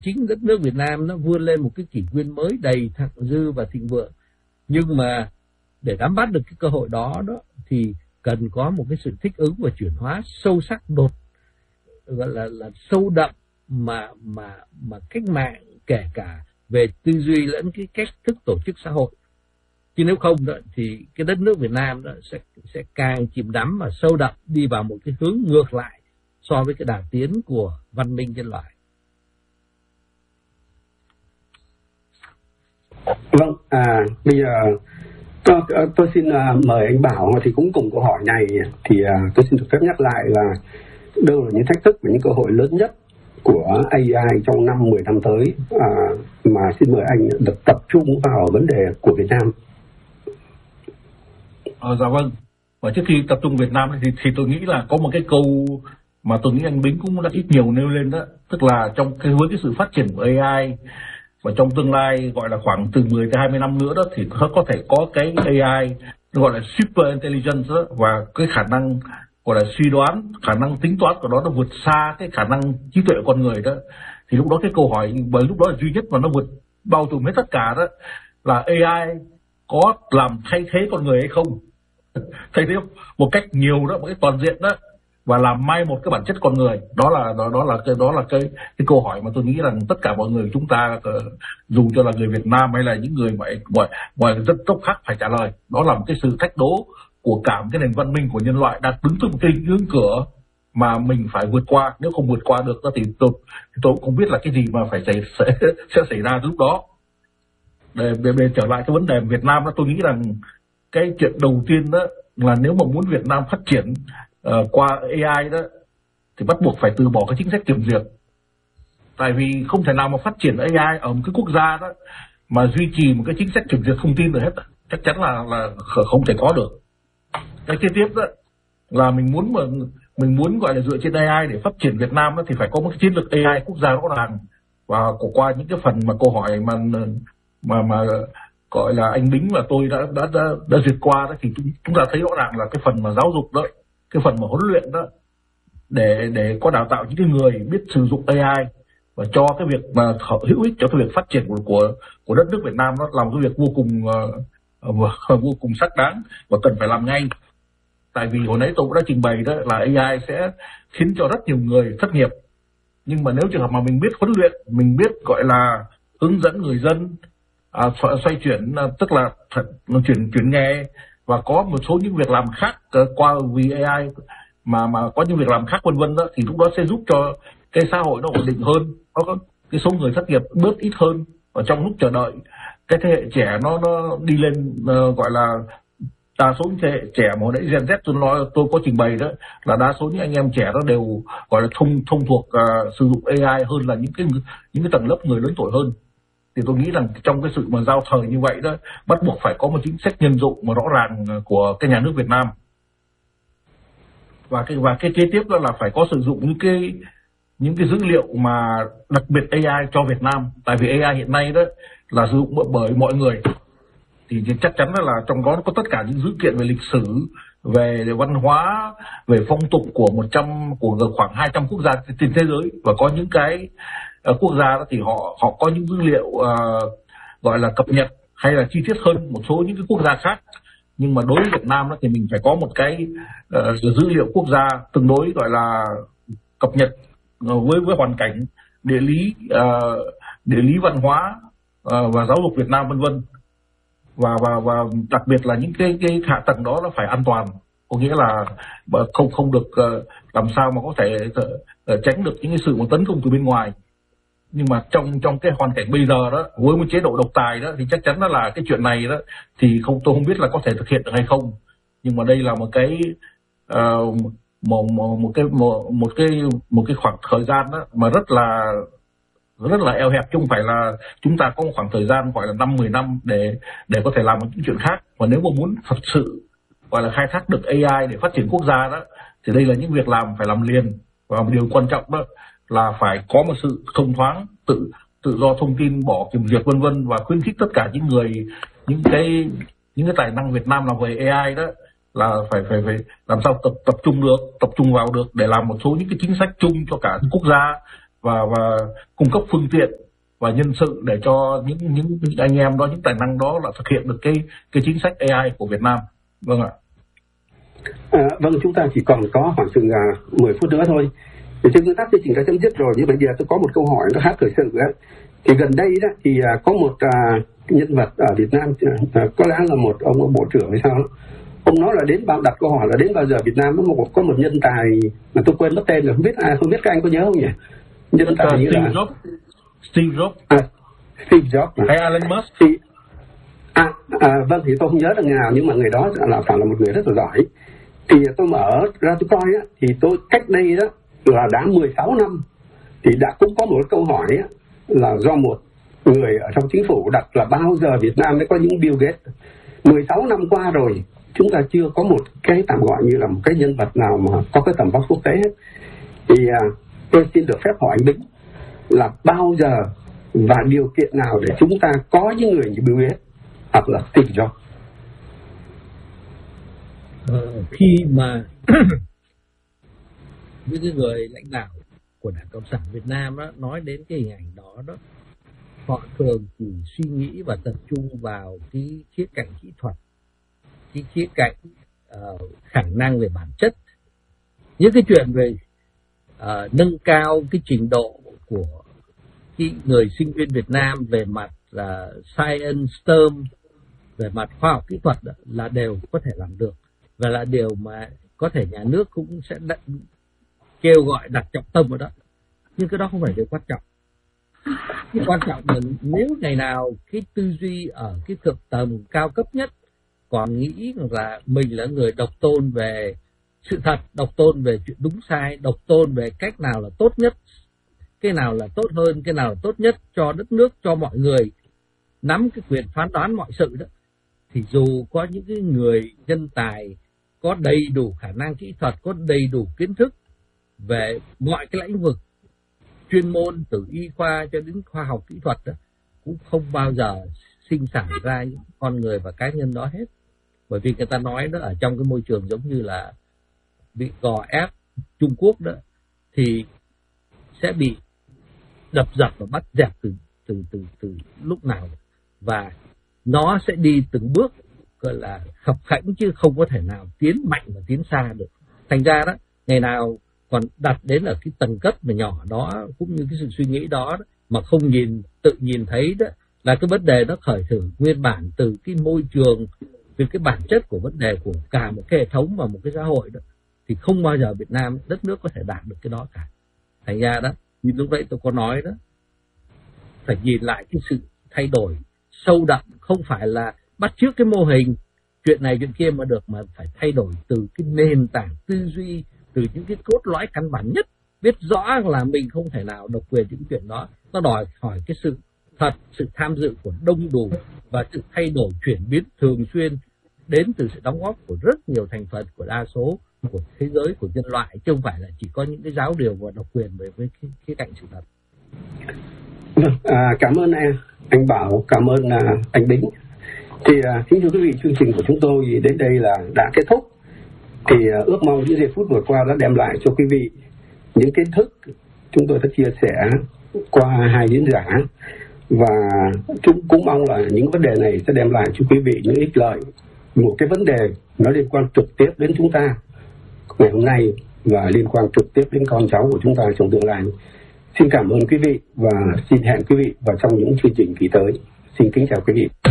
chính đất nước Việt Nam nó vươn lên một cái kỷ nguyên mới đầy thặng dư và thịnh vượng. Nhưng mà để nắm bắt được cái cơ hội đó thì cần có một cái sự thích ứng và chuyển hóa sâu sắc, gọi là sâu đậm mà cách mạng, kể cả về tư duy lẫn cái cách thức tổ chức xã hội. Chứ nếu không đó, thì cái đất nước Việt Nam đó sẽ càng chìm đắm và sâu đậm đi vào một cái hướng ngược lại so với cái đà tiến của văn minh nhân loại. Vâng, bây giờ tôi xin mời anh Bảo thì cũng cùng câu hỏi này thì tôi xin được phép nhắc lại là đâu là những thách thức và những cơ hội lớn nhất của AI trong 5-10 năm tới, mà xin mời anh được tập trung vào vấn đề của Việt Nam. Dạ vâng. Và trước khi tập trung Việt Nam thì tôi nghĩ là có một cái câu mà tôi nghĩ anh Bính cũng đã ít nhiều nêu lên đó, tức là với cái sự phát triển của AI và trong tương lai gọi là khoảng từ 10 tới 20 năm nữa đó thì có thể có cái AI gọi là super intelligence đó, và cái khả năng gọi là suy đoán, khả năng tính toán của nó vượt xa cái khả năng trí tuệ của con người đó. Thì lúc đó cái câu hỏi bởi lúc đó là duy nhất và nó vượt bao trùm hết tất cả đó là AI có làm thay thế con người hay không, thay thế một cách nhiều đó, một cách toàn diện đó, và làm mai một cái bản chất con người. Đó là cái câu hỏi mà tôi nghĩ rằng tất cả mọi người chúng ta, dù cho là người Việt Nam hay là những người ngoài dân tộc khác phải trả lời. Đó là một cái sự thách đố của cả một cái nền văn minh của nhân loại đang đứng trước một cái ngưỡng cửa mà mình phải vượt qua. Nếu không vượt qua được thì tôi cũng không biết là cái gì mà sẽ xảy ra lúc đó. Để trở lại cái vấn đề Việt Nam đó, tôi nghĩ rằng cái chuyện đầu tiên đó là nếu mà muốn Việt Nam phát triển qua AI đó thì bắt buộc phải từ bỏ cái chính sách kiểm duyệt. Tại vì không thể nào mà phát triển AI ở một cái quốc gia đó mà duy trì một cái chính sách kiểm duyệt thông tin được hết, chắc chắn là không thể có được. Cái kế tiếp đó là mình muốn gọi là dựa trên AI để phát triển Việt Nam đó, thì phải có một cái chiến lược AI quốc gia rõ ràng. Và qua những cái phần mà câu hỏi mà gọi là anh Bính và tôi đã duyệt qua đó, thì chúng ta thấy rõ ràng là cái phần mà giáo dục đó, cái phần mà huấn luyện đó, để có đào tạo những cái người biết sử dụng AI và cho cái việc mà hữu ích cho cái việc phát triển của đất nước Việt Nam, nó là một cái việc vô cùng xác đáng và cần phải làm ngay. Tại vì hồi nãy tôi cũng đã trình bày đó là AI sẽ khiến cho rất nhiều người thất nghiệp, nhưng mà nếu trường hợp mà mình biết huấn luyện, mình biết gọi là hướng dẫn người dân xoay chuyển, tức là chuyển nghề, và có một số những việc làm khác qua vì AI mà có những việc làm khác vân vân đó, thì lúc đó sẽ giúp cho cái xã hội nó ổn định hơn, nó có cái số người thất nghiệp bớt ít hơn. Và trong lúc chờ đợi cái thế hệ trẻ nó đi lên, gọi là đa số những thế hệ trẻ mà hồi nãy Gen Z tôi có trình bày đó, là đa số những anh em trẻ đó đều gọi là thông thuộc sử dụng AI hơn là những cái tầng lớp người lớn tuổi hơn. Thì tôi nghĩ rằng trong cái sự mà giao thời như vậy đó, bắt buộc phải có một chính sách nhân dụng mà rõ ràng của cái nhà nước Việt Nam. Và cái kế tiếp đó là phải có sử dụng những cái dữ liệu mà đặc biệt AI cho Việt Nam. Tại vì AI hiện nay đó là sử dụng bởi mọi người, thì chắc chắn là trong đó có tất cả những dữ kiện về lịch sử, về văn hóa, về phong tục của khoảng 200 quốc gia trên thế giới. Và có những cái quốc gia đó thì họ có những dữ liệu gọi là cập nhật hay là chi tiết hơn một số những cái quốc gia khác. Nhưng mà đối với Việt Nam đó thì mình phải có một cái dữ liệu quốc gia tương đối gọi là cập nhật với hoàn cảnh địa lý văn hóa và giáo dục Việt Nam vân vân. Và đặc biệt là những cái hạ tầng đó nó phải an toàn, có nghĩa là không được làm sao mà có thể tránh được những cái sự tấn công từ bên ngoài. Nhưng mà trong cái hoàn cảnh bây giờ đó, với một chế độ độc tài đó, thì chắc chắn đó là cái chuyện này đó thì tôi không biết là có thể thực hiện được hay không. Nhưng mà đây là một cái một cái khoảng thời gian đó mà rất là eo hẹp, chứ không phải là chúng ta có một khoảng thời gian gọi là 5-10 năm để có thể làm những chuyện khác. Và nếu mà muốn thật sự gọi là khai thác được AI để phát triển quốc gia đó, thì đây là những việc phải làm liền. Và một điều quan trọng đó là phải có một sự thông thoáng, tự do thông tin, bỏ kiểm duyệt vân vân, và khuyến khích tất cả những cái tài năng Việt Nam làm về AI đó là phải làm sao tập trung vào được để làm một số những cái chính sách chung cho cả quốc gia, và cung cấp phương tiện và nhân sự để cho những anh em đó, những tài năng đó là thực hiện được cái chính sách AI của Việt Nam. Vâng ạ. Vâng, chúng ta chỉ còn có khoảng chừng 10 phút nữa thôi. Trên nguyên tắc chương trình đã chấm dứt rồi, nhưng bây giờ tôi có một câu hỏi nó khá thời sự ấy. Thì gần đây đó thì có một nhân vật ở Việt Nam, có lẽ là một ông bộ trưởng hay sao đó. Ông nói là đặt câu hỏi là đến bao giờ Việt Nam có một nhân tài mà tôi quên mất tên rồi, không biết các anh có nhớ không nhỉ? Nhân tài như là Steve Jobs. Steve Jobs hay Elon Musk. Vâng, thì tôi không nhớ được ngày nào, nhưng mà người đó là phải là một người rất là giỏi. Thì tôi mở ra tôi coi á, thì tôi cách đây đó là đã 16 năm thì đã cũng có một câu hỏi á, là do một người ở trong chính phủ đặt là bao giờ Việt Nam mới có những Bill Gates. 16 năm qua rồi, chúng ta chưa có một cái tạm gọi như là một cái nhân vật nào mà có cái tầm vóc quốc tế hết. Thì tôi xin được phép hỏi anh Bính là bao giờ và điều kiện nào để chúng ta có những người như Bill Gates hoặc là Steve Jobs? Khi mà những cái người lãnh đạo của Đảng Cộng sản Việt Nam đó nói đến cái hình ảnh đó, họ thường chỉ suy nghĩ và tập trung vào cái khía cạnh kỹ thuật, cái khía cạnh khả năng về bản chất. Những cái chuyện về nâng cao cái trình độ của cái người sinh viên Việt Nam về mặt science, STEM, về mặt khoa học kỹ thuật đó, là đều có thể làm được, và là điều mà có thể nhà nước cũng sẽ kêu gọi đặt trọng tâm vào đó. Nhưng cái đó không phải điều quan trọng. Cái quan trọng là nếu ngày nào cái tư duy ở cái thượng tầng cao cấp nhất còn nghĩ là mình là người độc tôn về sự thật, độc tôn về chuyện đúng sai, độc tôn về cách nào là tốt nhất, cái nào là tốt hơn, cái nào là tốt nhất cho đất nước, cho mọi người nắm cái quyền phán đoán mọi sự đó, thì dù có những cái người nhân tài có đầy đủ khả năng kỹ thuật, có đầy đủ kiến thức về mọi cái lĩnh vực chuyên môn, từ y khoa cho đến khoa học kỹ thuật đó, cũng không bao giờ sinh sản ra những con người và cá nhân đó hết. Bởi vì người ta nói đó, ở trong cái môi trường giống như là bị gò ép Trung Quốc đó, thì sẽ bị đập dập và bắt dẹp từ lúc nào, và nó sẽ đi từng bước gọi là khập khẽnh chứ không có thể nào tiến mạnh và tiến xa được. Thành ra đó, ngày nào còn đặt đến ở cái tầng cấp mà nhỏ đó, cũng như cái sự suy nghĩ đó, mà không tự nhìn thấy đó là cái vấn đề nó khởi thử nguyên bản từ cái môi trường, từ cái bản chất của vấn đề của cả một cái hệ thống và một cái xã hội đó, thì không bao giờ Việt Nam đất nước có thể đạt được cái đó cả. Thành ra đó, như lúc nãy tôi có nói đó, phải nhìn lại cái sự thay đổi sâu đậm, không phải là bắt chước cái mô hình chuyện này chuyện kia mà được, mà phải thay đổi từ cái nền tảng tư duy, từ những cái cốt lõi căn bản nhất, biết rõ là mình không thể nào độc quyền những chuyện đó. Nó đòi hỏi cái sự thật, sự tham dự của đông đủ và sự thay đổi chuyển biến thường xuyên đến từ sự đóng góp của rất nhiều thành phần, của đa số của thế giới, của nhân loại, chứ không phải là chỉ có những cái giáo điều và độc quyền với cái cạnh sự thật. Cảm ơn anh Bảo, cảm ơn anh Bính. Thì kính thưa quý vị, chương trình của chúng tôi đến đây là đã kết thúc. Thì ước mong những giây phút vừa qua đã đem lại cho quý vị những kiến thức chúng tôi đã chia sẻ qua hai diễn giả, và chúng cũng mong là những vấn đề này sẽ đem lại cho quý vị những ích lợi. Một cái vấn đề nó liên quan trực tiếp đến chúng ta ngày hôm nay và liên quan trực tiếp đến con cháu của chúng ta trong tương lai. Xin cảm ơn quý vị và xin hẹn quý vị vào trong những chương trình kỳ tới. Xin kính chào quý vị.